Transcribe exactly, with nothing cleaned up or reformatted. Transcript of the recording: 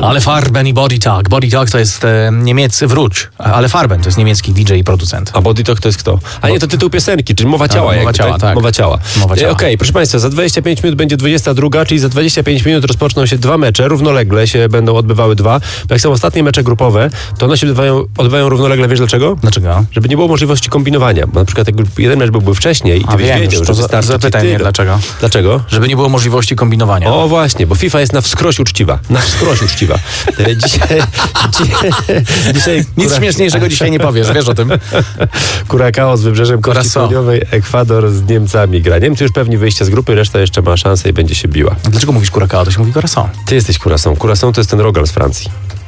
Ale Farben i Body Talk. Body Talk to jest e, niemiecki, wróć, ale Farben to jest niemiecki D J i producent. A Body Talk to jest kto? A nie, to tytuł piosenki, czyli mowa ciała. A, mowa jakby, ciała, tak? tak. Mowa ciała. Mowa ciała. E, Okej, okay, proszę Państwa, za dwadzieścia pięć minut będzie dwudziesta druga, czyli za dwadzieścia pięć minut rozpoczną się dwa mecze, równolegle się będą odbywały dwa. Bo jak są ostatnie mecze grupowe, to one się odbywają, odbywają równolegle, wiesz dlaczego? Dlaczego? Żeby nie było możliwości kombinowania. Bo na przykład jak jeden mecz byłby wcześniej i ty A byś wiem, wiedział, już, że to wystarczy zapytaj mnie, dlaczego? Dlaczego? Żeby nie było możliwości kombinowania. O właśnie, bo FIFA jest na wskroś uczciwa. Na wskroś uczciwa. E, Dzisiaj... dzisiaj, dzisiaj Nic kura... śmieszniejszego dzisiaj nie powiesz, wiesz o tym. Curacao z Wybrzeżem Kości Curaçao. Południowej, Ekwador z Niemcami gra. Niemcy już pewnie wyjście z grupy, reszta jeszcze ma szansę i będzie się biła. Dlaczego mówisz Curacao? To się mówi Curacao. Ty jesteś Curaçao. Curaçao to jest ten rogal z Francji.